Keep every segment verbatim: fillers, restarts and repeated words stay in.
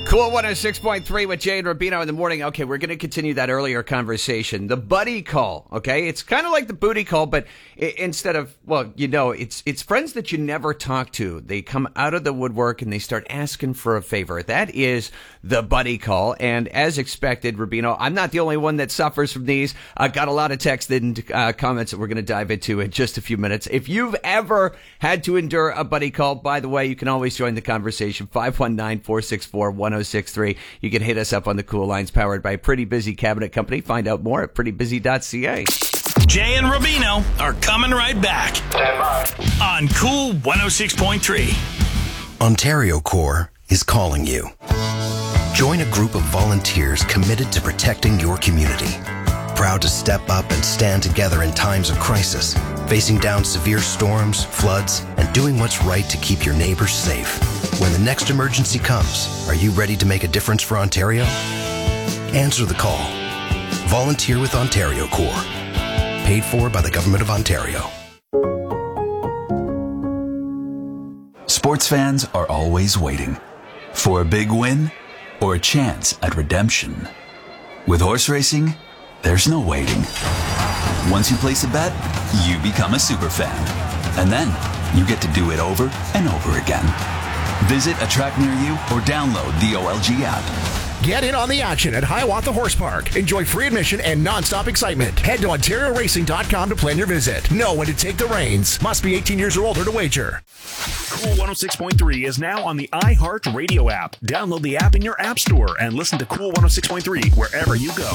Cool one oh six point three with Jay and Rubino in the morning. Okay, we're going to continue that earlier conversation. The buddy call, okay? It's kind of like the booty call, but I- instead of, well, you know, it's it's friends that you never talk to. They come out of the woodwork and they start asking for a favor. That is the buddy call. And as expected, Rubino, I'm not the only one that suffers from these. I got a lot of text and uh, comments that we're going to dive into in just a few minutes. If you've ever had to endure a buddy call, by the way, you can always join the conversation. five one nine, four six four, one oh six three. You can hit us up on the Cool Lines powered by Pretty Busy Cabinet Company. Find out more at pretty busy dot c a. Jay and Rubino are coming right back on Cool one oh six point three. Ontario Corps is calling you. Join a group of volunteers committed to protecting your community. Proud to step up and stand together in times of crisis, facing down severe storms, floods, and doing what's right to keep your neighbors safe. When the next emergency comes, are you ready to make a difference for Ontario? Answer the call. Volunteer with Ontario Corps. Paid for by the Government of Ontario. Sports fans are always waiting for a big win or a chance at redemption. With horse racing, there's no waiting. Once you place a bet, you become a super fan. And then you get to do it over and over again. Visit a track near you or download the O L G app. Get in on the action at Hiawatha Horse Park. Enjoy free admission and non-stop excitement. Head to ontario racing dot com to plan your visit. Know when to take the reins. Must be eighteen years or older to wager. Cool one oh six point three is now on the iHeart Radio app. Download the app in your app store and listen to Cool one oh six point three wherever you go.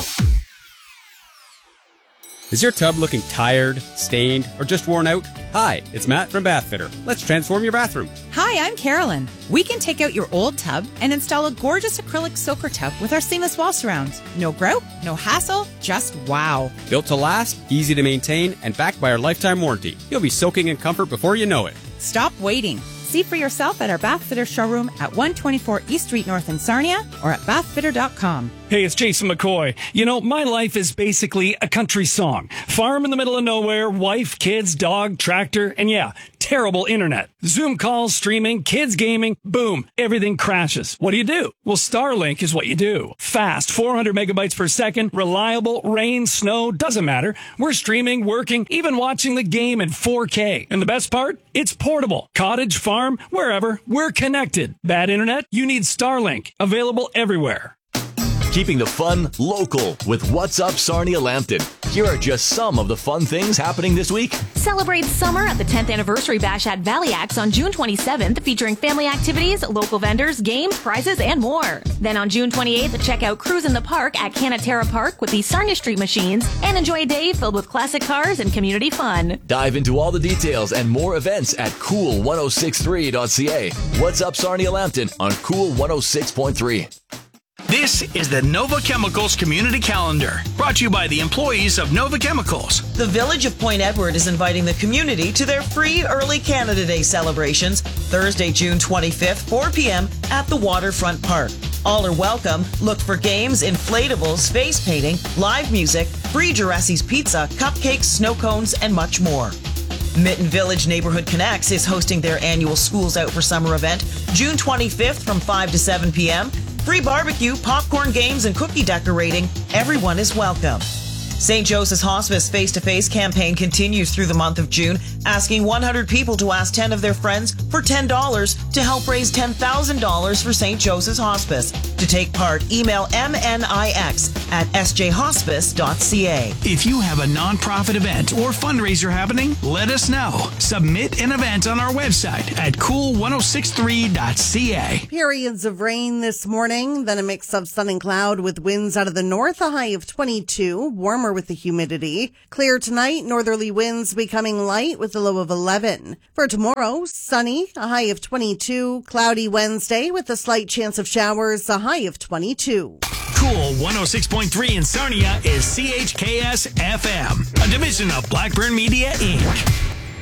Is your tub looking tired, stained, or just worn out? Hi, it's Matt from Bathfitter. Let's transform your bathroom. Hi, I'm Carolyn. We can take out your old tub and install a gorgeous acrylic soaker tub with our seamless wall surrounds. No grout, no hassle, just wow. Built to last, easy to maintain, and backed by our lifetime warranty. You'll be soaking in comfort before you know it. Stop waiting. See for yourself at our Bathfitter showroom at one twenty-four East Street North in Sarnia or at bathfitter dot com. Hey, it's Jason McCoy. You know, my life is basically a country song. Farm in the middle of nowhere, wife, kids, dog, tractor, and yeah, terrible internet. Zoom calls, streaming, kids gaming, boom, everything crashes. What do you do? Well, Starlink is what you do. Fast, four hundred megabytes per second, reliable, rain, snow, doesn't matter. We're streaming, working, even watching the game in four K. And the best part? It's portable. Cottage, farm, wherever, we're connected. Bad internet? You need Starlink. Available everywhere. Keeping the fun local with What's Up Sarnia Lambton. Here are just some of the fun things happening this week. Celebrate summer at the tenth Anniversary Bash at Valley-Axe on June twenty-seventh, featuring family activities, local vendors, games, prizes, and more. Then on June twenty-eighth, check out Cruise in the Park at Canatera Park with the Sarnia Street Machines and enjoy a day filled with classic cars and community fun. Dive into all the details and more events at cool ten sixty-three dot c a. What's Up Sarnia Lambton on Cool one oh six point three. This is the Nova Chemicals Community Calendar, brought to you by the employees of Nova Chemicals. The Village of Point Edward is inviting the community to their free Early Canada Day celebrations, Thursday, June twenty-fifth, four p.m. at the Waterfront Park. All are welcome. Look for games, inflatables, face painting, live music, free Jurassi's Pizza, cupcakes, snow cones, and much more. Mitten Village Neighborhood Connects is hosting their annual Schools Out for Summer event, June twenty-fifth from five to seven p.m. Free barbecue, popcorn games, and cookie decorating. Everyone is welcome. Saint Joseph's Hospice face-to-face campaign continues through the month of June, asking one hundred people to ask ten of their friends for ten dollars to help raise ten thousand dollars for Saint Joseph's Hospice. To take part, email M N I X at s j hospice dot c a. If you have a nonprofit event or fundraiser happening, let us know. Submit an event on our website at cool ten sixty-three dot c a. Periods of rain this morning, then a mix of sun and cloud with winds out of the north, a high of twenty-two, warmer with the humidity. Clear tonight, northerly winds becoming light with a low of eleven. For tomorrow, sunny, a high of twenty-two, cloudy Wednesday with a slight chance of showers, a high of twenty-two. Cool one oh six point three in Sarnia is C H K S F M, a division of Blackburn Media, Incorporated.